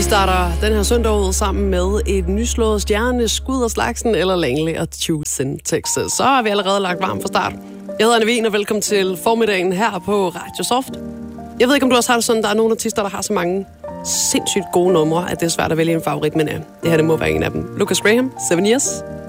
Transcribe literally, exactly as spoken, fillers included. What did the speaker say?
Vi starter den her søndag ud sammen med et nyslået stjerne, Skud og Slagsen eller Langley og Tucson, Texas. Så har vi allerede lagt varmt fra start. Jeg hedder Anne Wien, og velkommen til formiddagen her på Radio Soft. Jeg ved ikke, om du også har det sådan, der er nogle artister, der har så mange sindssygt gode numre, at det er svært at vælge en favorit, men ja, det her det må være en af dem. Lucas Graham, Seven Years.